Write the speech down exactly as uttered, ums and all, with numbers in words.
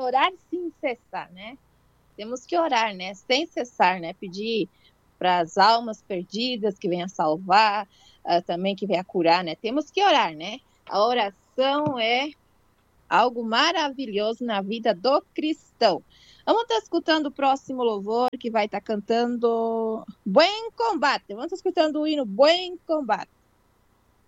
orar sem cessar, né? Temos que orar, né? Sem cessar, né? Pedir para as almas perdidas que venha salvar, uh, também que venha curar, né? Temos que orar, né? A oração é algo maravilhoso na vida do cristão. Vamos estar escutando o próximo louvor, que vai estar cantando Buen Combate. Vamos estar escutando o hino Buen Combate.